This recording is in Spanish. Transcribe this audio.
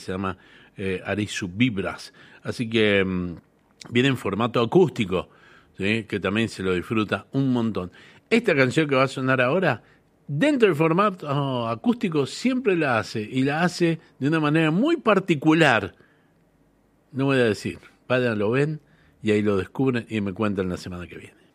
se llama Arisu Vibras. Así que viene en formato acústico, ¿sí? Que también se lo disfruta un montón. Esta canción que va a sonar ahora, dentro del formato acústico, siempre la hace, y la hace de una manera muy particular. No voy a decir, vayan, lo ven, y ahí lo descubren y me cuentan la semana que viene.